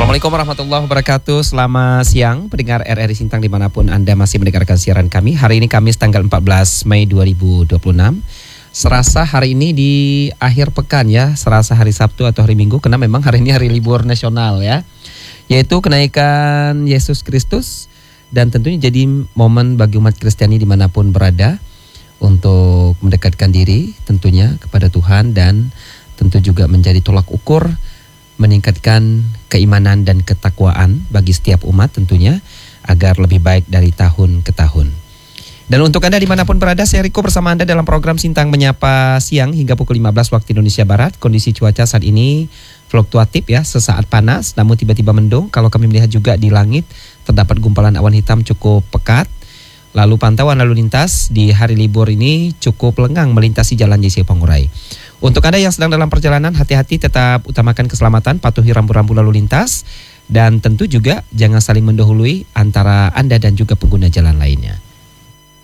Assalamualaikum warahmatullahi wabarakatuh. Selamat siang pendengar RRI Sintang dimanapun Anda masih mendengarkan siaran kami. Hari ini Kamis tanggal 14 Mei 2026. Serasa hari ini di akhir pekan ya, serasa hari Sabtu atau hari Minggu, karena memang hari ini hari libur nasional ya, yaitu kenaikan Yesus Kristus. Dan tentunya jadi momen bagi umat Kristiani dimanapun berada untuk mendekatkan diri tentunya kepada Tuhan, dan tentu juga menjadi tolak ukur meningkatkan keimanan dan ketakwaan bagi setiap umat tentunya agar lebih baik dari tahun ke tahun. Dan untuk Anda dimanapun berada, saya Riko bersama Anda dalam program Sintang Menyapa Siang hingga pukul 15 waktu Indonesia Barat. Kondisi cuaca saat ini fluktuatif ya, sesaat panas namun tiba-tiba mendung. Kalau kami melihat juga di langit terdapat gumpalan awan hitam cukup pekat. Lalu pantauan lalu lintas di hari libur ini cukup lengang melintasi jalan JC Pangurai. Untuk Anda yang sedang dalam perjalanan, hati-hati, tetap utamakan keselamatan, patuhi rambu-rambu lalu lintas, dan tentu juga jangan saling mendahului antara Anda dan juga pengguna jalan lainnya.